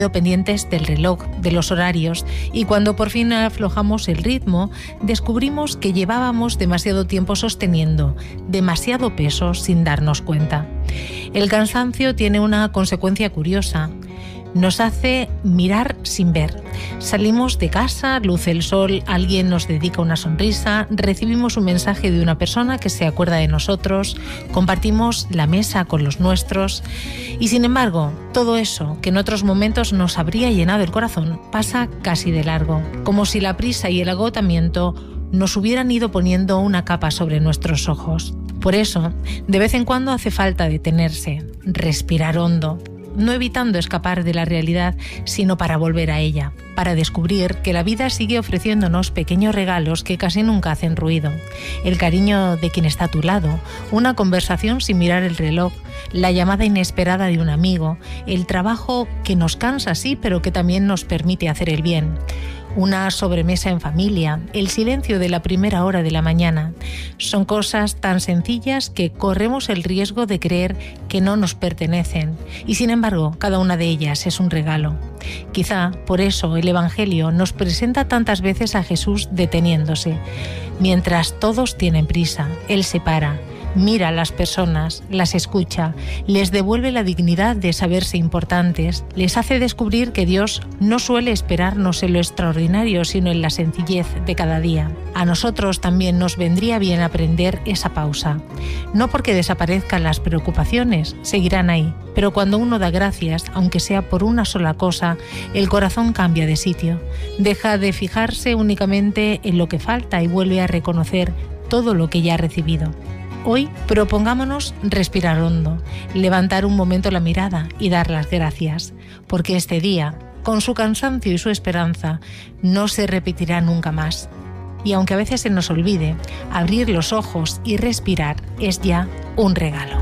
pendientes del reloj, de los horarios, y cuando por fin aflojamos el ritmo, descubrimos que llevábamos demasiado tiempo sosteniendo demasiado peso sin darnos cuenta. El cansancio tiene una consecuencia curiosa. Nos hace mirar sin ver. Salimos de casa, luce el sol, alguien nos dedica una sonrisa, recibimos un mensaje de una persona que se acuerda de nosotros, compartimos la mesa con los nuestros y sin embargo, todo eso que en otros momentos nos habría llenado el corazón pasa casi de largo, como si la prisa y el agotamiento nos hubieran ido poniendo una capa sobre nuestros ojos. Por eso, de vez en cuando hace falta detenerse, respirar hondo, no evitando escapar de la realidad, sino para volver a ella, para descubrir que la vida sigue ofreciéndonos pequeños regalos que casi nunca hacen ruido. El cariño de quien está a tu lado, una conversación sin mirar el reloj, la llamada inesperada de un amigo, el trabajo que nos cansa, sí, pero que también nos permite hacer el bien. Una sobremesa en familia, el silencio de la primera hora de la mañana. Son cosas tan sencillas que corremos el riesgo de creer que no nos pertenecen. Y sin embargo, cada una de ellas es un regalo. Quizá por eso el Evangelio nos presenta tantas veces a Jesús deteniéndose. Mientras todos tienen prisa, Él se para. Mira a las personas, las escucha, les devuelve la dignidad de saberse importantes, les hace descubrir que Dios no suele esperarnos en lo extraordinario, sino en la sencillez de cada día. A nosotros también nos vendría bien aprender esa pausa. No porque desaparezcan las preocupaciones, seguirán ahí, pero cuando uno da gracias, aunque sea por una sola cosa, el corazón cambia de sitio. Deja de fijarse únicamente en lo que falta y vuelve a reconocer todo lo que ya ha recibido. Hoy propongámonos respirar hondo, levantar un momento la mirada y dar las gracias, porque este día, con su cansancio y su esperanza, no se repetirá nunca más. Y aunque a veces se nos olvide, abrir los ojos y respirar es ya un regalo.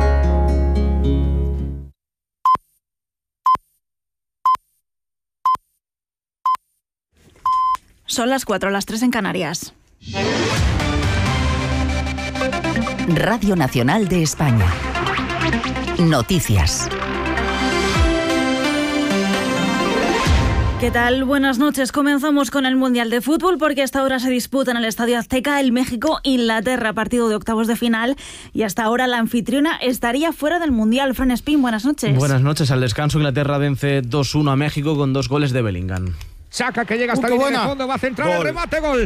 Son las 4, las 3 en Canarias. Radio Nacional de España. Noticias. ¿Qué tal? Buenas noches. Comenzamos con el Mundial de Fútbol porque hasta ahora se disputa en el Estadio Azteca el México-Inglaterra, partido de octavos de final, y hasta ahora la anfitriona estaría fuera del Mundial. Fran Espín, buenas noches. Buenas noches. Al descanso, Inglaterra vence 2-1 a México con 2 goles de Bellingham. Saca que llega hasta línea de fondo, va a centrar el remate, gol.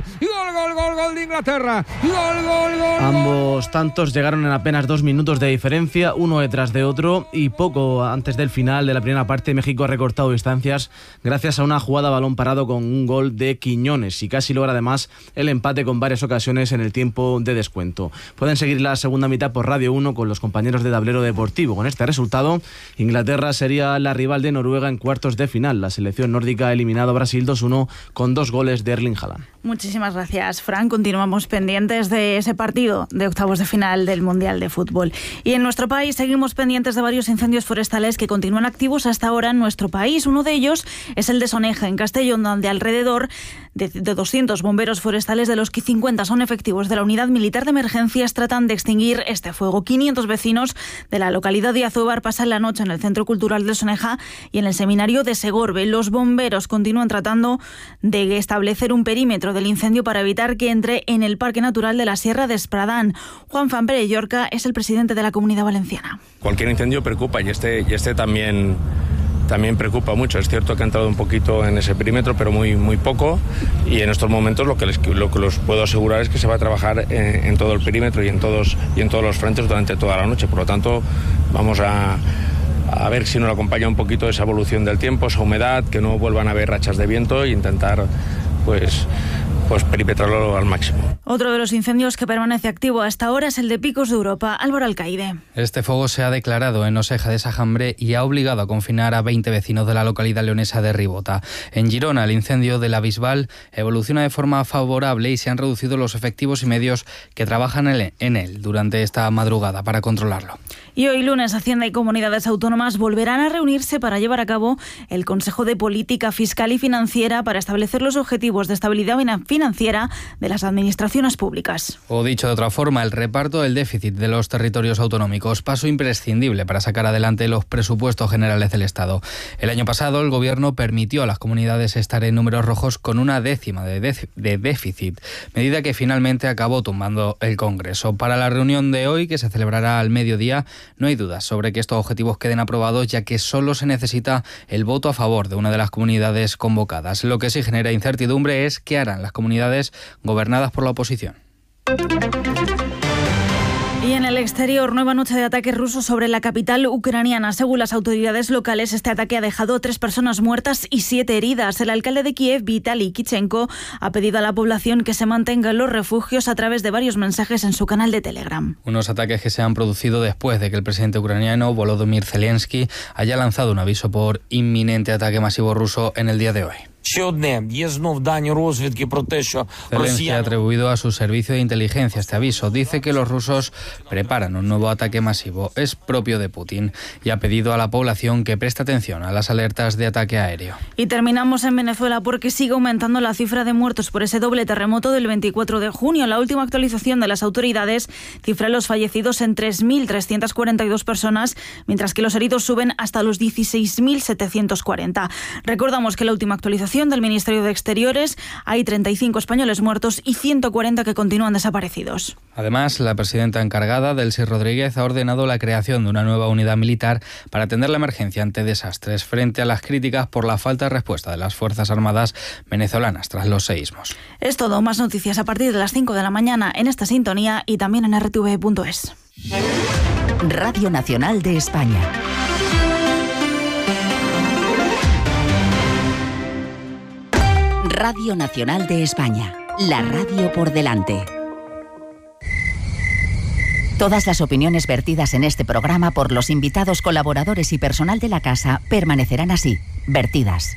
Gol de Inglaterra. Gol. Ambos tantos llegaron en apenas 2 minutos de diferencia, uno detrás de otro, y poco antes del final de la primera parte México ha recortado distancias gracias a una jugada a balón parado con un gol de Quiñones y casi logra además el empate con varias ocasiones en el tiempo de descuento. Pueden seguir la segunda mitad por Radio 1 con los compañeros de Tablero Deportivo. Con este resultado, Inglaterra sería la rival de Noruega en cuartos de final. La selección nórdica ha eliminado a Brasil 2-1 con 2 goles de Erling Haaland. Muchísimas gracias, Fran. Continuamos pendientes de ese partido de octavos de final del Mundial de Fútbol. Y en nuestro país seguimos pendientes de varios incendios forestales que continúan activos hasta ahora en nuestro país. Uno de ellos es el de Soneja, en Castellón, donde alrededor de 200 bomberos forestales, de los que 50 son efectivos de la Unidad Militar de Emergencias, tratan de extinguir este fuego. 500 vecinos de la localidad de Azóvar pasan la noche en el Centro Cultural de Soneja y en el seminario de Segorbe. Los bomberos continúan tratando de establecer un perímetro del incendio para evitar que entre en el Parque Natural de la Sierra de Espradán. Juan Fanpere Llorca es el presidente de la Comunidad Valenciana. Cualquier incendio preocupa y este también preocupa mucho. Es cierto que ha entrado un poquito en ese perímetro, pero muy poco, y en estos momentos lo que los puedo asegurar es que se va a trabajar en todo el perímetro y en todos los frentes durante toda la noche. Por lo tanto, vamos a ver si nos acompaña un poquito esa evolución del tiempo, esa humedad, que no vuelvan a haber rachas de viento e intentar pues perimetrarlo al máximo. Otro de los incendios que permanece activo hasta ahora es el de Picos de Europa. Álvaro Alcaide. Este fuego se ha declarado en Oseja de Sajambre y ha obligado a confinar a 20 vecinos de la localidad leonesa de Ribota. En Girona, el incendio de la Bisbal evoluciona de forma favorable y se han reducido los efectivos y medios que trabajan en él durante esta madrugada para controlarlo. Y hoy lunes Hacienda y comunidades autónomas volverán a reunirse para llevar a cabo el Consejo de Política Fiscal y Financiera para establecer los objetivos de estabilidad financiera de las administraciones públicas. O dicho de otra forma, el reparto del déficit de los territorios autonómicos, paso imprescindible para sacar adelante los presupuestos generales del Estado. El año pasado el Gobierno permitió a las comunidades estar en números rojos con una décima de déficit, medida que finalmente acabó tumbando el Congreso. Para la reunión de hoy, que se celebrará al mediodía, no hay dudas sobre que estos objetivos queden aprobados, ya que solo se necesita el voto a favor de una de las comunidades convocadas. Lo que sí genera incertidumbre es qué harán las comunidades gobernadas por la oposición. Y en el exterior, nueva noche de ataques rusos sobre la capital ucraniana. Según las autoridades locales, este ataque ha dejado 3 personas muertas y 7 heridas. El alcalde de Kiev, Vitaly Klitschko, ha pedido a la población que se mantenga en los refugios a través de varios mensajes en su canal de Telegram. Unos ataques que se han producido después de que el presidente ucraniano, Volodymyr Zelensky, haya lanzado un aviso por inminente ataque masivo ruso en el día de hoy. Zelensky ha atribuido a su servicio de inteligencia este aviso. Dice que los rusos preparan un nuevo ataque masivo. Es propio de Putin y ha pedido a la población que preste atención a las alertas de ataque aéreo. Y terminamos en Venezuela porque sigue aumentando la cifra de muertos por ese doble terremoto del 24 de junio. La última actualización de las autoridades cifra los fallecidos en 3.342 personas, mientras que los heridos suben hasta los 16.740. Recordamos que la última actualización del Ministerio de Exteriores hay 35 españoles muertos y 140 que continúan desaparecidos. Además, la presidenta encargada, Delcy Rodríguez, ha ordenado la creación de una nueva unidad militar para atender la emergencia ante desastres, frente a las críticas por la falta de respuesta de las Fuerzas Armadas venezolanas tras los seísmos. Es todo. Más noticias a partir de las 5 de la mañana en esta sintonía y también en rtv.es. Radio Nacional de España. Radio Nacional de España, la radio por delante. Todas las opiniones vertidas en este programa por los invitados, colaboradores y personal de la casa permanecerán así, vertidas.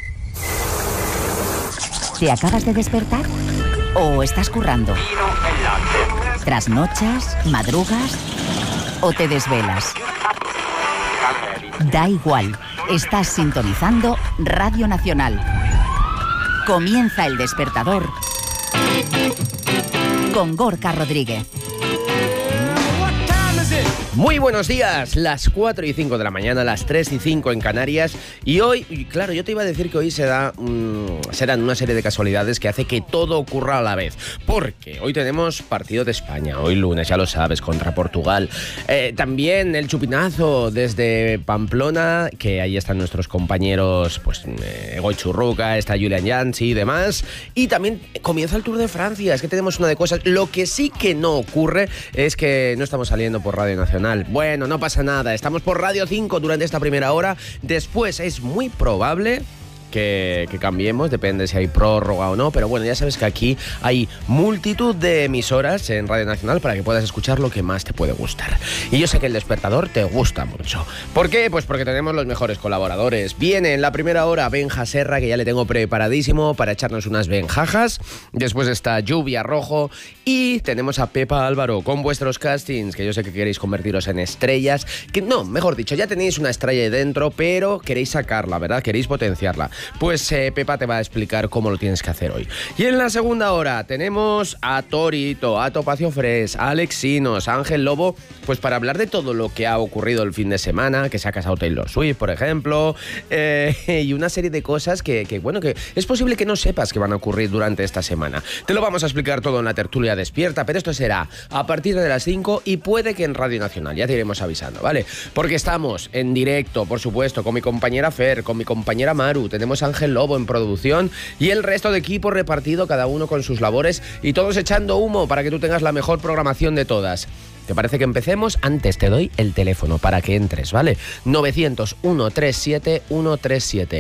¿Te acabas de despertar? ¿O estás currando? ¿Trasnochas? ¿Madrugas? ¿O te desvelas? Da igual, estás sintonizando Radio Nacional. Comienza El Despertador con Gorka Rodríguez. Muy buenos días, las 4 y 5 de la mañana, las 3 y 5 en Canarias. Y hoy, claro, yo te iba a decir que hoy serán una serie de casualidades que hace que todo ocurra a la vez. Porque hoy tenemos partido de España, hoy lunes, ya lo sabes, contra Portugal. También el chupinazo desde Pamplona, que ahí están nuestros compañeros, pues Egoy Churruca, está Julián Yancy y demás. Y también comienza el Tour de Francia, es que tenemos una de cosas. Lo que sí que no ocurre es que no estamos saliendo por Radio Nacional. Bueno, no pasa nada, estamos por Radio 5 durante esta primera hora. Después es muy probable que cambiemos, depende si hay prórroga o no, pero bueno, ya sabes que aquí hay multitud de emisoras en Radio Nacional para que puedas escuchar lo que más te puede gustar. Y yo sé que El Despertador te gusta mucho. ¿Por qué? Pues porque tenemos los mejores colaboradores. Viene en la primera hora Benja Serra, que ya le tengo preparadísimo para echarnos unas benjajas. Después está Lluvia Rojo y tenemos a Pepa Álvaro con vuestros castings, que yo sé que queréis convertiros en estrellas, que no, mejor dicho, ya tenéis una estrella ahí dentro, pero queréis sacarla, ¿verdad? Queréis potenciarla. Pues Pepa te va a explicar cómo lo tienes que hacer hoy. Y en la segunda hora tenemos a Torito, a Topacio Fres, a Alexinos, a Ángel Lobo, pues para hablar de todo lo que ha ocurrido el fin de semana, que se ha casado Taylor Swift, por ejemplo, y una serie de cosas que es posible que no sepas que van a ocurrir durante esta semana. Te lo vamos a explicar todo en la tertulia despierta, pero esto será a partir de las 5 y puede que en Radio Nacional, ya te iremos avisando, ¿vale? Porque estamos en directo, por supuesto, con mi compañera Fer, con mi compañera Maru, tenemos a Ángel Lobo en producción y el resto de equipo repartido, cada uno con sus labores y todos echando humo para que tú tengas la mejor programación de todas. ¿Te parece que empecemos? Antes te doy el teléfono para que entres, ¿vale? 900-137-137.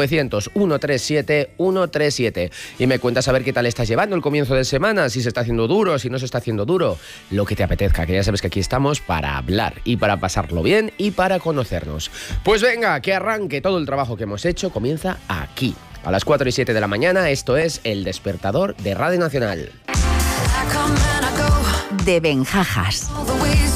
900-137-137. Y me cuentas a ver qué tal estás llevando el comienzo de semana, si se está haciendo duro, si no se está haciendo duro. Lo que te apetezca, que ya sabes que aquí estamos para hablar y para pasarlo bien y para conocernos. Pues venga, que arranque todo el trabajo que hemos hecho. Comienza aquí, a las 4 y 7 de la mañana. Esto es El Despertador de Radio Nacional. De Benjajas.